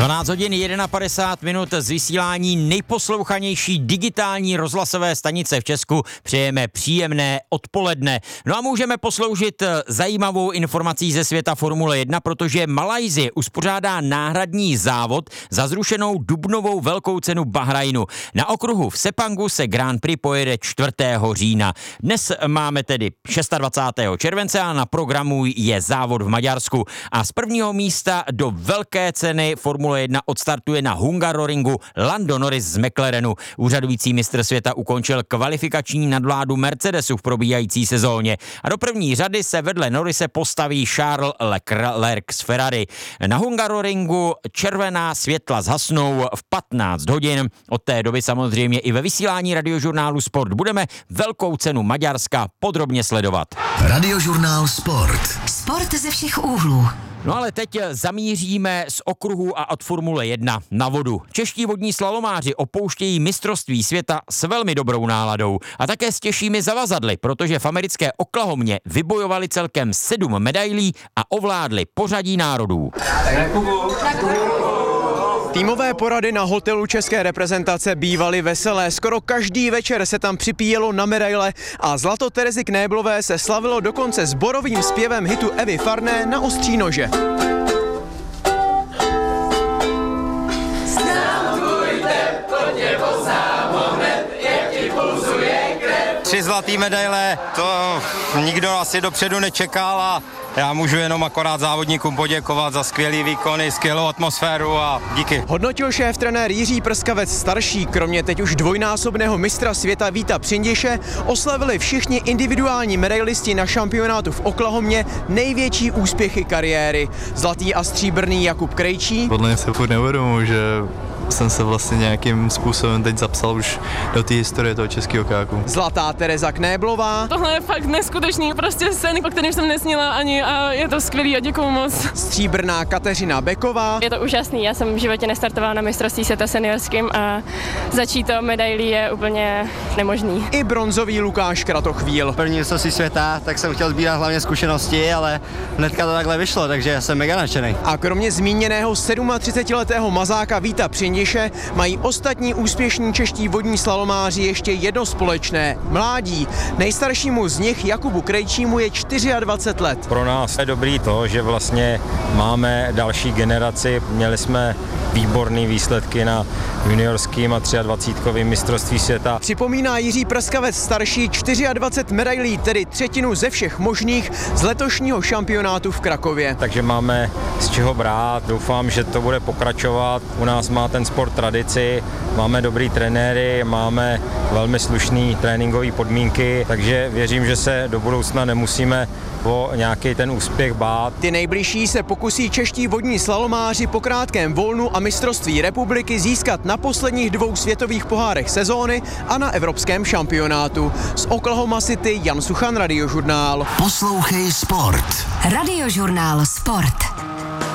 12 hodin 51 z vysílání nejposlouchanější digitální rozhlasové stanice v Česku přejeme příjemné odpoledne. No a můžeme posloužit zajímavou informací ze světa Formule 1, protože Malajsie uspořádá náhradní závod za zrušenou dubnovou velkou cenu Bahrajnu. Na okruhu v Sepangu se Grand Prix pojede 4. října. Dnes máme tedy 26. července a na programu je závod v Maďarsku. A z prvního místa do velké ceny Formule 1 odstartuje na Hungaroringu Lando Norris z McLarenu. Úřadující mistr světa ukončil kvalifikační nadvládu Mercedesu v probíhající sezóně. A do první řady se vedle Norrise postaví Charles Leclerc z Ferrari. Na Hungaroringu červená světla zhasnou v 15 hodin. Od té doby samozřejmě i ve vysílání Radiožurnálu Sport budeme velkou cenu Maďarska podrobně sledovat. Radiožurnál Sport. Sport ze všech úhlů. No ale teď zamíříme z okruhu a od Formule 1 na vodu. Čeští vodní slalomáři opouštějí mistrovství světa s velmi dobrou náladou a také s těžšími zavazadly, protože v americké Oklahomě vybojovali celkem 7 medailí a ovládli pořadí národů. Týmové porady na hotelu české reprezentace bývaly veselé. Skoro každý večer se tam připíjelo na medaile a zlato Terezy Knéblové se slavilo dokonce sborovým zpěvem hitu Evy Farné Na ostří nože. Tři zlatý medaile, to nikdo asi dopředu nečekal a já můžu jenom akorát závodníkům poděkovat za skvělý výkony, skvělou atmosféru a díky. Hodnotil šéf-trenér Jiří Prskavec starší. Kromě teď už dvojnásobného mistra světa Víta Přindiše oslavili všichni individuální medailisti na šampionátu v Oklahomě největší úspěchy kariéry. Zlatý a stříbrný Jakub Krejčí. Podle mě se furt neuvědomuji, že jsem se vlastně nějakým způsobem teď zapsal už do té historie toho českého kajaku. Zlatá Tereza Knéblová. Tohle je fakt neskutečný, prostě sen, o kterém jsem nesnila ani a je to skvělý a děkuju moc. Stříbrná Kateřina Beková. Je to úžasný, já jsem v životě nestartovala na mistrovství světa seniorským a začít to medailí je úplně nemožný. I bronzový Lukáš Kratochvíl. První mistrovství světa, tak jsem chtěl sbírat hlavně zkušenosti, ale hnedka to takhle vyšlo, takže jsem mega nadšený. A kromě zmíněného 37letého mazáka Víta Přindiše mají ostatní úspěšní čeští vodní slalomáři ještě jedno společné – mládí. Nejstaršímu z nich, Jakubu Krejčímu, je 24 let. Pro nás je dobrý to, že vlastně máme další generaci, měli jsme výborné výsledky na juniorským a 23. mistrovství světa. Připomíná Jiří Prskavec starší 24 medailí, tedy třetinu ze všech možných z letošního šampionátu v Krakově. Takže máme z čeho brát, doufám, že to bude pokračovat. U nás má ten sport tradici, máme dobrý trenéry, máme velmi slušný tréninkové podmínky, takže věřím, že se do budoucna nemusíme o nějaký ten úspěch bát. Ty nejbližší se pokusí čeští vodní slalomáři po krátkém volnu a mistrovství republiky získat na posledních 2 světových pohárech sezóny a na evropském šampionátu. Z Oklahoma City Jan Suchan, Radiožurnál. Poslouchej Sport. Radiožurnál Sport.